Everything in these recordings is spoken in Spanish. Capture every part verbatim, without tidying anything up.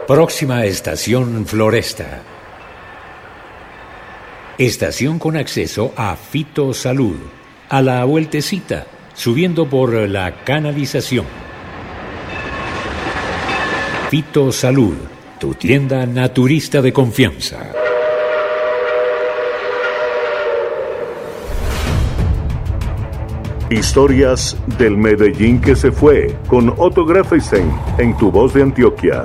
Próxima estación Floresta. Estación con acceso a Fito Salud. A la vueltecita, subiendo por la canalización. Fito Salud, tu tienda naturista de confianza. Historias del Medellín que se fue, con Otto Greffeisen en Tu Voz de Antioquia.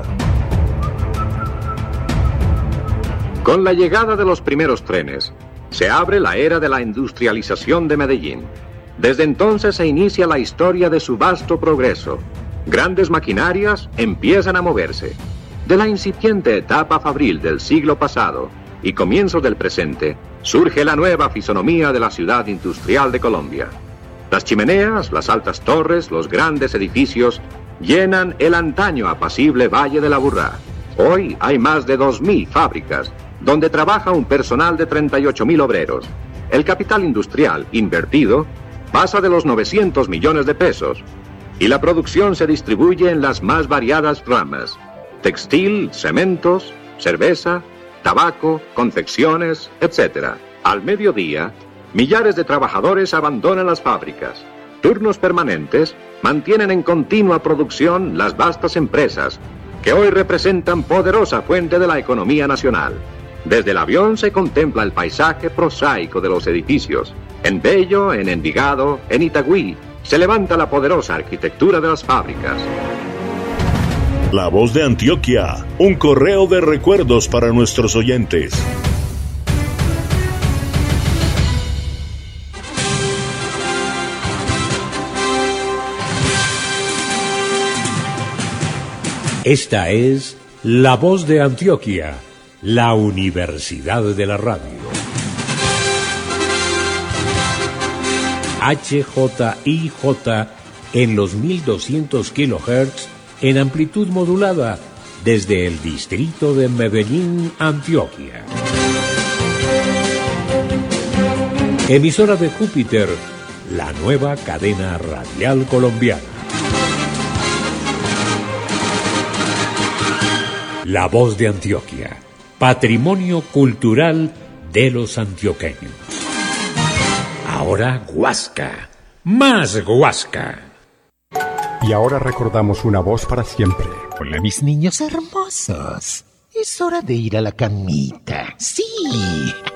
Con la llegada de los primeros trenes, se abre la era de la industrialización de Medellín. Desde entonces se inicia la historia de su vasto progreso. Grandes maquinarias empiezan a moverse. De la incipiente etapa fabril del siglo pasado y comienzos del presente, surge la nueva fisonomía de la ciudad industrial de Colombia. Las chimeneas, las altas torres, los grandes edificios llenan el antaño apacible Valle de la Burrá. Hoy hay más de dos mil fábricas, donde trabaja un personal de treinta y ocho mil obreros. El capital industrial invertido pasa de los novecientos millones de pesos y la producción se distribuye en las más variadas ramas: textil, cementos, cerveza, tabaco, confecciones, etcétera. Al mediodía, millares de trabajadores abandonan las fábricas. Turnos permanentes mantienen en continua producción las vastas empresas que hoy representan poderosa fuente de la economía nacional. Desde el avión se contempla el paisaje prosaico de los edificios. En Bello, en Envigado, en Itagüí, se levanta la poderosa arquitectura de las fábricas. La Voz de Antioquia, un correo de recuerdos para nuestros oyentes. Esta es La Voz de Antioquia, la Universidad de la Radio. H J I J en los mil doscientos kilohertz en amplitud modulada desde el distrito de Medellín, Antioquia. Emisora de Júpiter, la nueva cadena radial colombiana. La Voz de Antioquia, patrimonio cultural de los antioqueños. Ahora Guasca, más Guasca. Y ahora recordamos una voz para siempre. Hola, mis niños hermosos. Es hora de ir a la camita. Sí.